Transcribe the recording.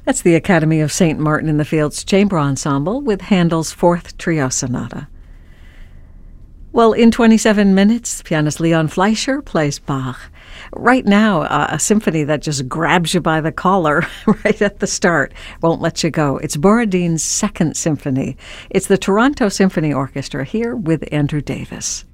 That's the Academy of St. Martin in the Fields Chamber Ensemble with Handel's Fourth Trio Sonata. Well, in 27 minutes, pianist Leon Fleischer plays Bach. Right now, a symphony that just grabs you by the collar right at the start, won't let you go. It's Borodin's Second Symphony. It's the Toronto Symphony Orchestra here with Andrew Davis.